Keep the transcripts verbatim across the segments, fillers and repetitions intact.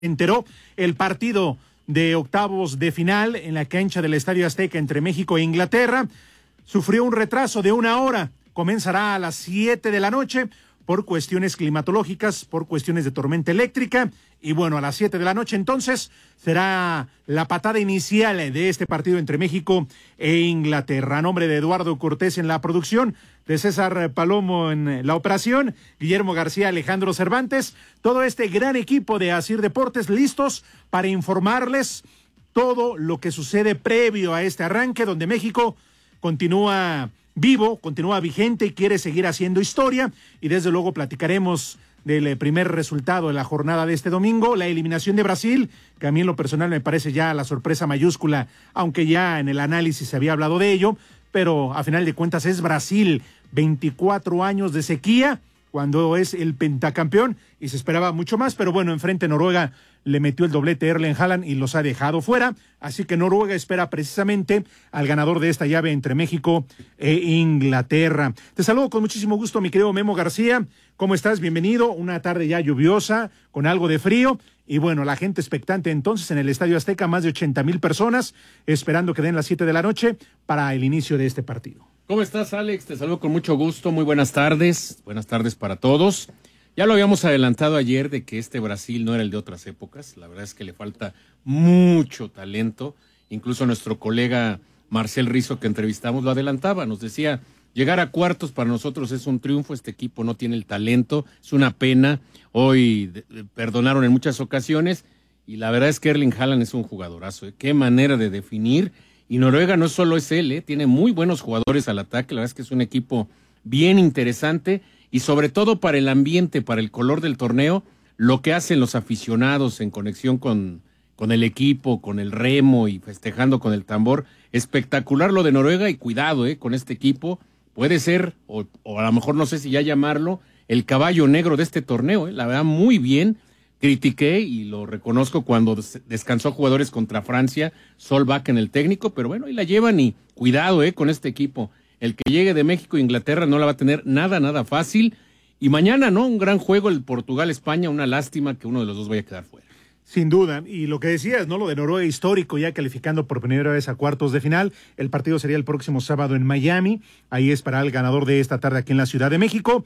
enteró el partido de octavos de final en la cancha del Estadio Azteca entre México e Inglaterra. Sufrió un retraso de una hora. Comenzará a las siete de la noche por cuestiones climatológicas, por cuestiones de tormenta eléctrica. Y bueno, a las siete de la noche entonces será la patada inicial de este partido entre México e Inglaterra. A nombre de Eduardo Cortés en la producción, de César Palomo en la operación, Guillermo García, Alejandro Cervantes, todo este gran equipo de Asir Deportes listos para informarles todo lo que sucede previo a este arranque, donde México continúa vivo, continúa vigente y quiere seguir haciendo historia, y desde luego platicaremos del primer resultado de la jornada de este domingo, la eliminación de Brasil, que a mí en lo personal me parece ya la sorpresa mayúscula, aunque ya en el análisis se había hablado de ello, pero a final de cuentas es Brasil, veinticuatro años de sequía, cuando es el pentacampeón, y se esperaba mucho más, pero bueno, enfrente Noruega le metió el doblete Erling Haaland y los ha dejado fuera, así que Noruega espera precisamente al ganador de esta llave entre México e Inglaterra. Te saludo con muchísimo gusto, mi querido Memo García, ¿cómo estás? Bienvenido, una tarde ya lluviosa, con algo de frío, y bueno, la gente expectante entonces en el Estadio Azteca, más de ochenta mil personas, esperando que den las siete de la noche para el inicio de este partido. ¿Cómo estás, Alex? Te saludo con mucho gusto, muy buenas tardes, buenas tardes para todos. Ya lo habíamos adelantado ayer de que este Brasil no era el de otras épocas, la verdad es que le falta mucho talento, incluso nuestro colega Marcel Rizzo que entrevistamos lo adelantaba, nos decía, llegar a cuartos para nosotros es un triunfo, este equipo no tiene el talento, es una pena, hoy de, de, perdonaron en muchas ocasiones, y la verdad es que Erling Haaland es un jugadorazo, ¿eh? Qué manera de definir, y Noruega no solo es él, ¿eh? Tiene muy buenos jugadores al ataque, la verdad es que es un equipo bien interesante, y sobre todo para el ambiente, para el color del torneo, lo que hacen los aficionados en conexión con, con el equipo, con el remo y festejando con el tambor. Espectacular lo de Noruega, y cuidado eh, con este equipo, puede ser, o, o a lo mejor no sé si ya llamarlo, el caballo negro de este torneo, eh. La verdad muy bien, critiqué y lo reconozco cuando des- descansó jugadores contra Francia, Solback en el técnico, pero bueno, ahí la llevan y cuidado eh, con este equipo. El que llegue de México e Inglaterra no la va a tener nada, nada fácil. Y mañana, ¿no? Un gran juego, el Portugal-España, una lástima que uno de los dos vaya a quedar fuera. Sin duda, y lo que decías, ¿no? Lo de Noruega histórico, ya calificando por primera vez a cuartos de final. El partido sería el próximo sábado en Miami. Ahí es para el ganador de esta tarde aquí en la Ciudad de México.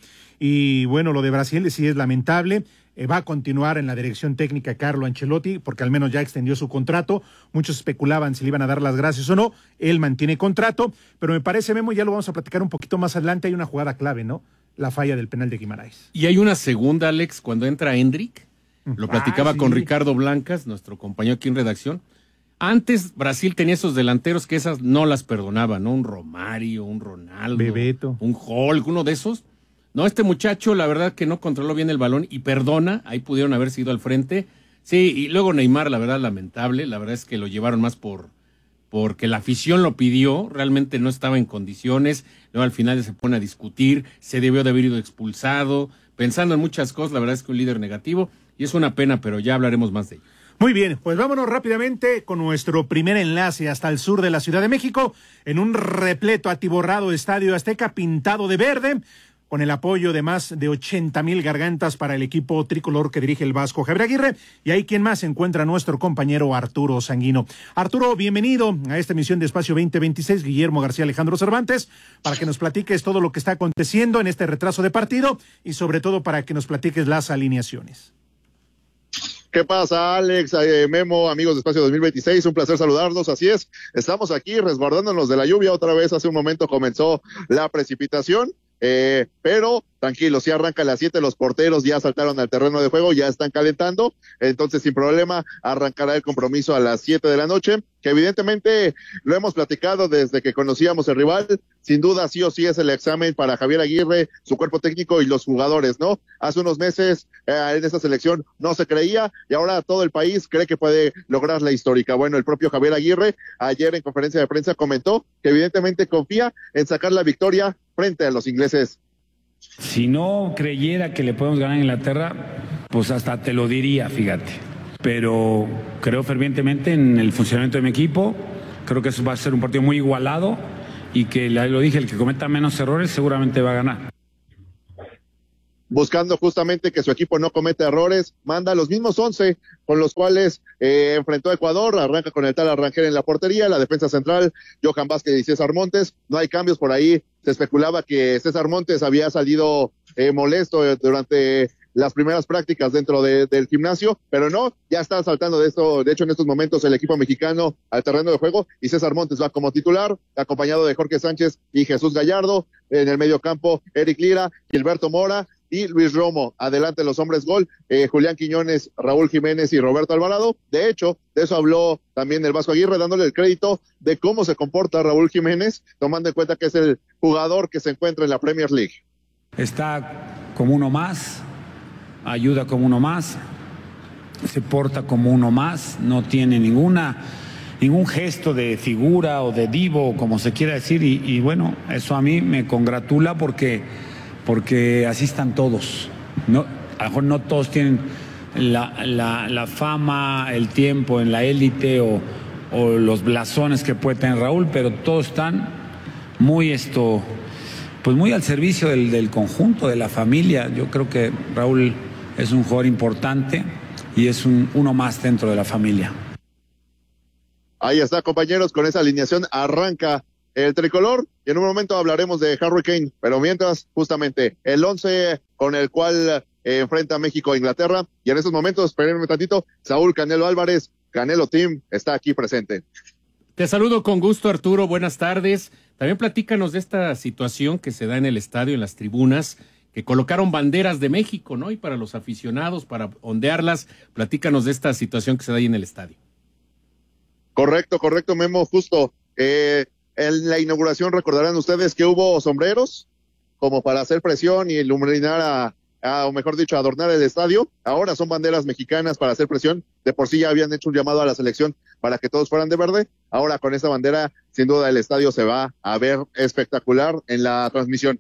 Y bueno, lo de Brasil sí es lamentable. Eh, va a continuar en la dirección técnica Carlo Ancelotti, porque al menos ya extendió su contrato. Muchos especulaban si le iban a dar las gracias o no. Él mantiene contrato, pero me parece, Memo, ya lo vamos a platicar un poquito más adelante, hay una jugada clave, ¿no? La falla del penal de Guimarães. Y hay una segunda, Alex, cuando entra Endrick. Lo platicaba ah, sí. con Ricardo Blancas, nuestro compañero aquí en redacción. Antes Brasil tenía esos delanteros que esas no las perdonaba, ¿no? Un Romario, un Ronaldo, Bebeto, un Hulk, uno de esos. No, este muchacho la verdad que no controló bien el balón y perdona, ahí pudieron haber sido al frente. Sí, y luego Neymar, la verdad, lamentable, la verdad es que lo llevaron más por porque la afición lo pidió, realmente no estaba en condiciones, luego al final se pone a discutir, se debió de haber ido expulsado, pensando en muchas cosas, la verdad es que un líder negativo, y es una pena, pero ya hablaremos más de ello. Muy bien, pues vámonos rápidamente con nuestro primer enlace hasta el sur de la Ciudad de México, en un repleto atiborrado Estadio Azteca pintado de verde, con el apoyo de más de ochenta mil gargantas para el equipo tricolor que dirige el Vasco Javier Aguirre, y ahí quien más se encuentra nuestro compañero Arturo Sanguino. Arturo, bienvenido a esta emisión de Espacio veinte veintiséis, Guillermo García, Alejandro Cervantes, para que nos platiques todo lo que está aconteciendo en este retraso de partido, y sobre todo para que nos platiques las alineaciones. ¿Qué pasa, Alex, eh, Memo, amigos de Espacio dos mil veintiséis? Un placer saludarlos, así es, estamos aquí resguardándonos de la lluvia, otra vez hace un momento comenzó la precipitación, eh, pero tranquilo, si arranca a las siete, los porteros ya saltaron al terreno de juego, ya están calentando, entonces sin problema arrancará el compromiso a las siete de la noche, que evidentemente lo hemos platicado desde que conocíamos el rival, sin duda sí o sí es el examen para Javier Aguirre, su cuerpo técnico y los jugadores, ¿no? Hace unos meses eh, en esta selección no se creía y ahora todo el país cree que puede lograr la histórica. Bueno, el propio Javier Aguirre ayer en conferencia de prensa comentó que evidentemente confía en sacar la victoria frente a los ingleses. Si no creyera que le podemos ganar a Inglaterra, pues hasta te lo diría, fíjate. Pero creo fervientemente en el funcionamiento de mi equipo, creo que eso va a ser un partido muy igualado y que, lo dije, el que cometa menos errores seguramente va a ganar. buscando justamente que su equipo no cometa errores, manda los mismos once con los cuales eh, enfrentó a Ecuador, arranca con el tal Arrangel en la portería, la defensa central, Johan Vázquez y César Montes, no hay cambios por ahí, se especulaba que César Montes había salido eh, molesto durante las primeras prácticas dentro de, del gimnasio, pero no, ya está saltando de esto, de hecho en estos momentos el equipo mexicano al terreno de juego y César Montes va como titular, acompañado de Jorge Sánchez y Jesús Gallardo, en el medio campo Eric Lira, Gilberto Mora y Luis Romo, adelante los hombres gol, eh, Julián Quiñones, Raúl Jiménez y Roberto Alvarado. De hecho, de eso habló también el Vasco Aguirre, dándole el crédito de cómo se comporta Raúl Jiménez, tomando en cuenta que es el jugador que se encuentra en la Premier League. Está como uno más, ayuda como uno más, se porta como uno más, no tiene ninguna ningún gesto de figura o de divo, como se quiera decir, y, y bueno, eso a mí me congratula porque, porque así están todos. No, a lo mejor no todos tienen la, la, la fama, el tiempo en la élite o, o los blasones que puede tener Raúl, pero todos están muy esto, pues muy al servicio del, del conjunto, de la familia. Yo creo que Raúl es un jugador importante y es un, uno más dentro de la familia. Ahí está, compañeros, con esa alineación arranca el tricolor y en un momento hablaremos de Harry Kane, pero mientras, justamente, el once con el cual eh, enfrenta México a Inglaterra, y en estos momentos, espérenme tantito, Saúl Canelo Álvarez, Canelo Team, está aquí presente. Te saludo con gusto, Arturo, buenas tardes. También platícanos de esta situación que se da en el estadio, en las tribunas, que colocaron banderas de México, ¿no? Y para los aficionados, para ondearlas, platícanos de esta situación que se da ahí en el estadio. Correcto, correcto, Memo, justo. Eh, en la inauguración recordarán ustedes que hubo sombreros como para hacer presión y iluminar a, a, o mejor dicho, adornar el estadio. Ahora son banderas mexicanas para hacer presión. De por sí ya habían hecho un llamado a la selección para que todos fueran de verde. Ahora con esta bandera, sin duda, el estadio se va a ver espectacular en la transmisión.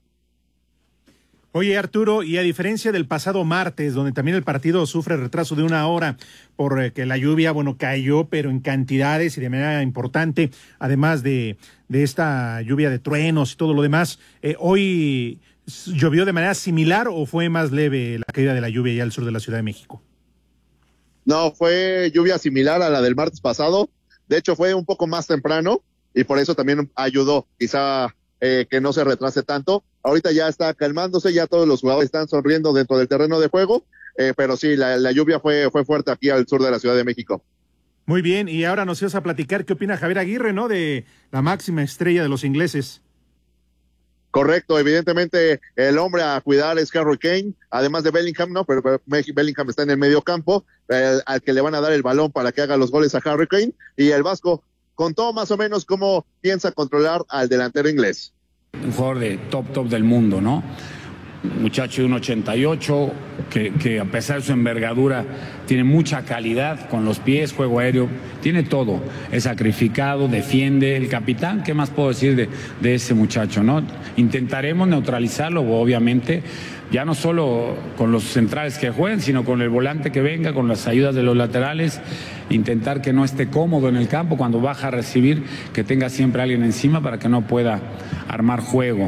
Oye, Arturo, y a diferencia del pasado martes, donde también el partido sufre retraso de una hora porque la lluvia, bueno, cayó, pero en cantidades y de manera importante, además de, de esta lluvia de truenos y todo lo demás, eh, ¿hoy llovió de manera similar o fue más leve la caída de la lluvia allá al sur de la Ciudad de México? No, fue lluvia similar a la del martes pasado, de hecho fue un poco más temprano y por eso también ayudó, quizá eh, que no se retrase tanto. Ahorita ya está calmándose, ya todos los jugadores están sonriendo dentro del terreno de juego, eh, pero sí, la, la lluvia fue, fue fuerte aquí al sur de la Ciudad de México. Muy bien, y ahora nos ibas a platicar qué opina Javier Aguirre, ¿no? De la máxima estrella de los ingleses. Correcto, evidentemente el hombre a cuidar es Harry Kane, además de Bellingham, ¿no? Pero, pero Bellingham está en el medio campo, eh, al que le van a dar el balón para que haga los goles a Harry Kane, y el Vasco contó más o menos cómo piensa controlar al delantero inglés. Un jugador de top, top del mundo, ¿no? Un muchacho de uno ochenta y ocho, que, que a pesar de su envergadura tiene mucha calidad con los pies, juego aéreo, tiene todo. Es sacrificado, defiende, el capitán. ¿Qué más puedo decir de, de ese muchacho, no? Intentaremos neutralizarlo, obviamente, ya no solo con los centrales que jueguen, sino con el volante que venga, con las ayudas de los laterales, intentar que no esté cómodo en el campo cuando baja a recibir, que tenga siempre alguien encima para que no pueda armar juego.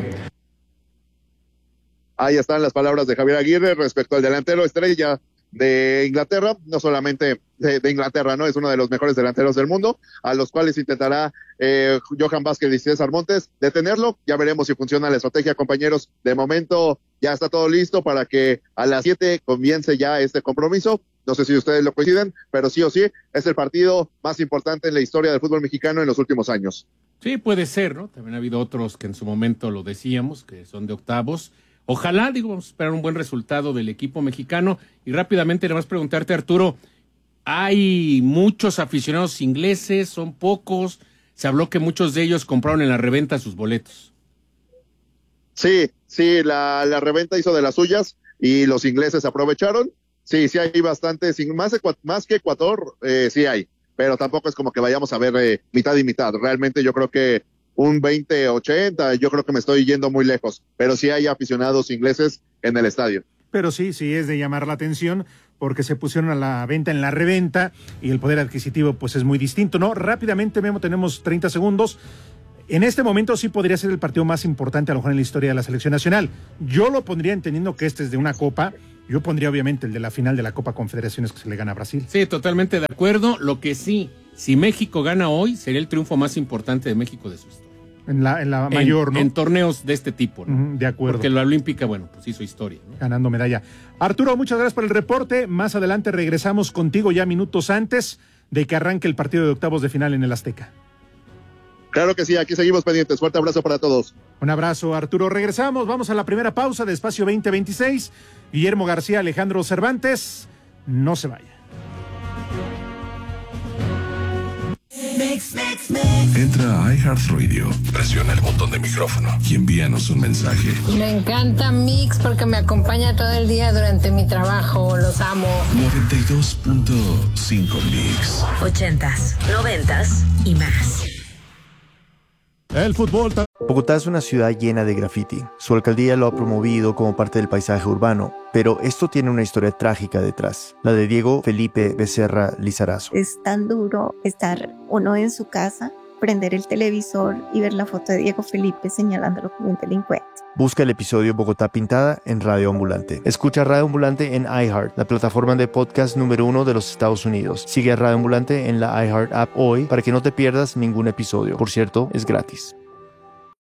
Ahí están las palabras de Javier Aguirre respecto al delantero estrella de Inglaterra, no solamente de, de Inglaterra, ¿no? Es uno de los mejores delanteros del mundo, a los cuales intentará eh, Johan Vázquez y César Montes detenerlo. Ya veremos si funciona la estrategia, compañeros. De momento ya está todo listo para que a las siete comience ya este compromiso. No sé si ustedes lo coinciden, pero sí o sí es el partido más importante en la historia del fútbol mexicano en los últimos años. Sí, puede ser, ¿no? También ha habido otros que en su momento lo decíamos, que son de octavos. Ojalá, digo, vamos a esperar un buen resultado del equipo mexicano. Y rápidamente le vas a preguntarte, Arturo, ¿hay muchos aficionados ingleses? ¿Son pocos? Se habló que muchos de ellos compraron en la reventa sus boletos. Sí, sí, la, la reventa hizo de las suyas y los ingleses aprovecharon. Sí, sí hay bastantes, más, más que Ecuador, eh, sí hay, pero tampoco es como que vayamos a ver eh, mitad y mitad. Realmente yo creo que un veinte ochenta, yo creo que me estoy yendo muy lejos, pero sí hay aficionados ingleses en el estadio. Pero sí, sí es de llamar la atención porque se pusieron a la venta en la reventa y el poder adquisitivo pues es muy distinto, ¿no? Rápidamente, Memo, tenemos treinta segundos. En este momento sí podría ser el partido más importante a lo mejor en la historia de la selección nacional. Yo lo pondría entendiendo que este es de una copa. Yo pondría obviamente el de la final de la Copa Confederaciones que se le gana a Brasil. Sí, totalmente de acuerdo. Lo que sí, si México gana hoy, sería el triunfo más importante de México de su historia. En la, en la mayor, en, ¿no? En torneos de este tipo, ¿no? Uh-huh, de acuerdo. Porque la olímpica, bueno, pues hizo historia, ¿no? Ganando medalla. Arturo, muchas gracias por el reporte. Más adelante regresamos contigo ya minutos antes de que arranque el partido de octavos de final en el Azteca. Claro que sí, aquí seguimos pendientes. Fuerte abrazo para todos. Un abrazo, Arturo. Regresamos, vamos a la primera pausa de Espacio veinte veintiséis. Guillermo García, Alejandro Cervantes. No se vaya. Entra a iHeartRadio, presiona el botón de micrófono y envíanos un mensaje. Me encanta Mix porque me acompaña todo el día durante mi trabajo. Los amo. noventa y dos punto cinco Mix. Ochentas, noventas y más. El fútbol. Bogotá es una ciudad llena de graffiti. Su alcaldía lo ha promovido como parte del paisaje urbano, pero esto tiene una historia trágica detrás, la de Diego Felipe Becerra Lizarazo. Es tan duro estar uno en su casa, prender el televisor y ver la foto de Diego Felipe señalándolo como un delincuente. Busca el episodio Bogotá Pintada en Radio Ambulante. Escucha Radio Ambulante en iHeart, la plataforma de podcast número uno de los Estados Unidos. Sigue a Radio Ambulante en la iHeart app hoy para que no te pierdas ningún episodio. Por cierto, es gratis.